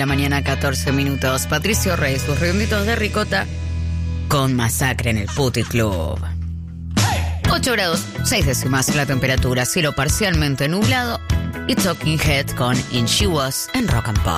la mañana, 14 minutos. Patricio Rey, sus redonditos de ricota con Masacre en el Putty Club. 8 grados, 6 décimas la temperatura, cielo parcialmente nublado y Talking Head con In She Was en Rock and Pop.